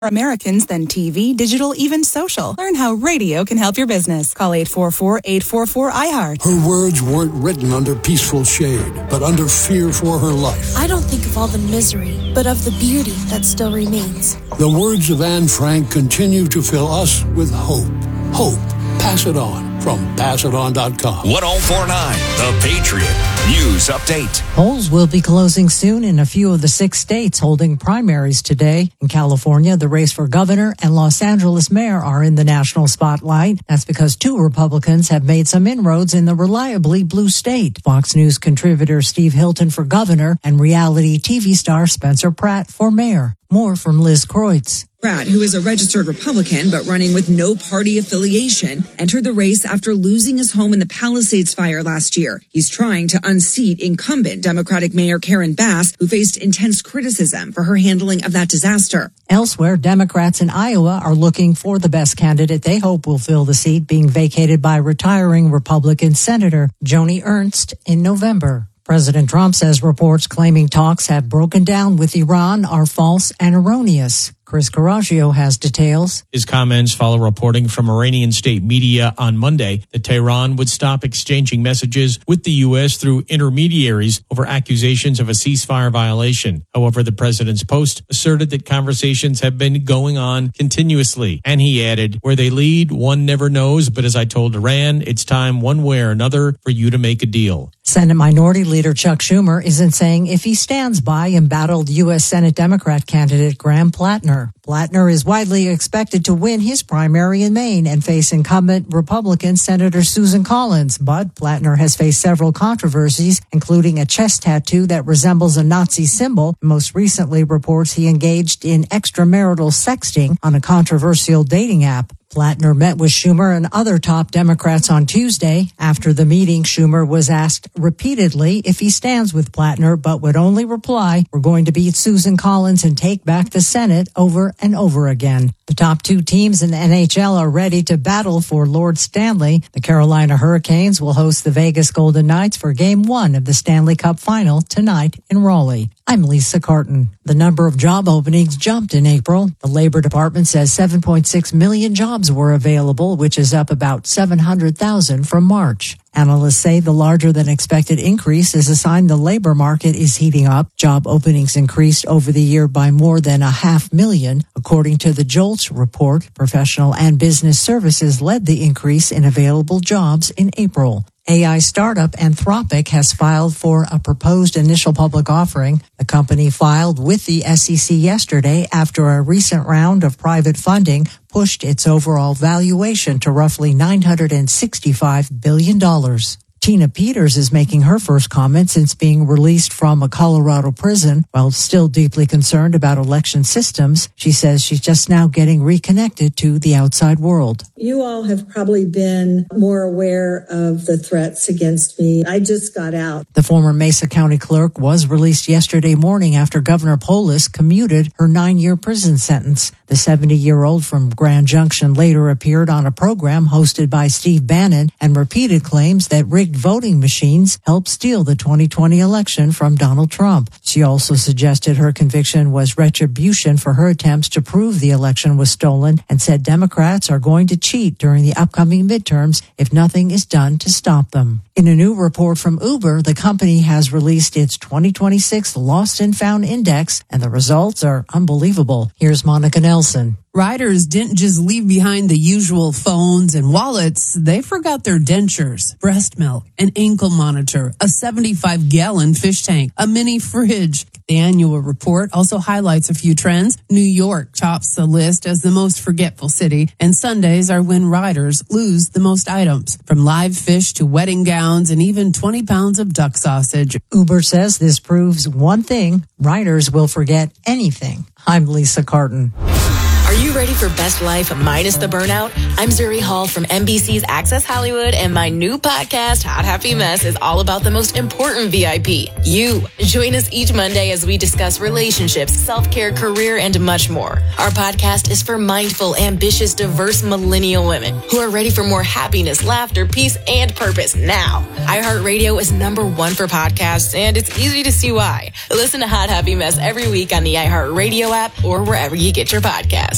Americans than TV, digital, even social. Learn how radio can help your business. Call 844-844-iHeart. Her words weren't written under peaceful shade, but under fear for her life. I don't think of all the misery, but of the beauty that still remains. The words of Anne Frank continue to fill us with hope. Hope. Pass it on from passiton.com. 1049, The Patriot. News update. Polls will be closing soon in a few of the 6 states holding primaries today. In California, the race for governor and Los Angeles mayor are in the national spotlight. That's because 2 Republicans have made some inroads in the reliably blue state. Fox News contributor Steve Hilton for governor and reality TV star Spencer Pratt for mayor. More from Liz Kreutz. Pratt, who is a registered Republican but running with no party affiliation, entered the race after losing his home in the Palisades fire last year. He's trying to unseat incumbent Democratic Mayor Karen Bass, who faced intense criticism for her handling of that disaster. Elsewhere, Democrats in Iowa are looking for the best candidate they hope will fill the seat being vacated by retiring Republican Senator Joni Ernst in November. President Trump says reports claiming talks have broken down with Iran are false and erroneous. Chris Carraggio has details. His comments follow reporting from Iranian state media on Monday that Tehran would stop exchanging messages with the U.S. through intermediaries over accusations of a ceasefire violation. However, the president's post asserted that conversations have been going on continuously. And he added, where they lead, one never knows. But as I told Iran, it's time one way or another for you to make a deal. Senate Minority Leader Chuck Schumer isn't saying if he stands by embattled U.S. Senate Democrat candidate Graham Plattner. Plattner is widely expected to win his primary in Maine and face incumbent Republican Senator Susan Collins. But Plattner has faced several controversies, including a chest tattoo that resembles a Nazi symbol. Most recently reports he engaged in extramarital sexting on a controversial dating app. Plattner met with Schumer and other top Democrats on Tuesday. After the meeting, Schumer was asked repeatedly if he stands with Plattner, but would only reply, "We're going to beat Susan Collins and take back the Senate," over and over again. The top 2 teams in the NHL are ready to battle for Lord Stanley. The Carolina Hurricanes will host the Vegas Golden Knights for Game 1 of the Stanley Cup Final tonight in Raleigh. I'm Lisa Carton. The number of job openings jumped in April. The Labor Department says 7.6 million jobs were available, which is up about 700,000 from March. Analysts say the larger than expected increase is a sign the labor market is heating up. Job openings increased over the year by more than 500,000. According to the JOLTS report, professional and business services led the increase in available jobs in April. AI startup Anthropic has filed for a proposed initial public offering. The company filed with the SEC yesterday after a recent round of private funding pushed its overall valuation to roughly $965 billion. Tina Peters is making her first comment since being released from a Colorado prison. While still deeply concerned about election systems, she says she's just now getting reconnected to the outside world. You all have probably been more aware of the threats against me. I just got out. The former Mesa County clerk was released yesterday morning after Governor Polis commuted her 9-year prison sentence. The 70-year-old from Grand Junction later appeared on a program hosted by Steve Bannon and repeated claims that rigged voting machines helped steal the 2020 election from Donald Trump. She also suggested her conviction was retribution for her attempts to prove the election was stolen and said Democrats are going to cheat during the upcoming midterms if nothing is done to stop them. In a new report from Uber, the company has released its 2026 Lost and Found Index, and the results are unbelievable. Here's Monica Nelson. Riders didn't just leave behind the usual phones and wallets. They forgot their dentures, breast milk, an ankle monitor, a 75-gallon fish tank, a mini fridge. The annual report also highlights a few trends. New York tops the list as the most forgetful city, and Sundays are when riders lose the most items, from live fish to wedding gowns and even 20 pounds of duck sausage. Uber says this proves one thing: riders will forget anything. I'm Lisa Carton. Are you ready for best life minus the burnout? I'm Zuri Hall from NBC's Access Hollywood, and my new podcast, Hot Happy Mess, is all about the most important VIP, you. Join us each Monday as we discuss relationships, self-care, career, and much more. Our podcast is for mindful, ambitious, diverse millennial women who are ready for more happiness, laughter, peace, and purpose now. iHeartRadio is #1 for podcasts, and it's easy to see why. Listen to Hot Happy Mess every week on the iHeartRadio app or wherever you get your podcasts.